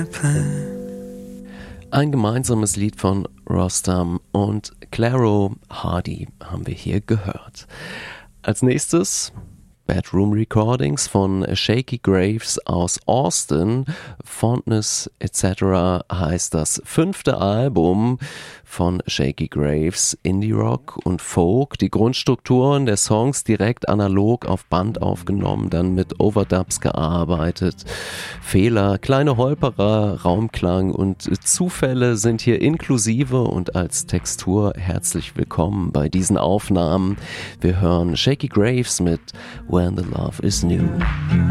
Ein gemeinsames Lied von Rostam und Clairo Hardy haben wir hier gehört. Als nächstes Bedroom Recordings von Shakey Graves aus Austin. Fondness etc. heißt das 5. Album von Shakey Graves. Indie Rock und Folk. Die Grundstrukturen der Songs direkt analog auf Band aufgenommen, dann mit Overdubs gearbeitet. Fehler, kleine Holperer, Raumklang und Zufälle sind hier inklusive und als Textur herzlich willkommen bei diesen Aufnahmen. Wir hören Shakey Graves mit When the Love is New.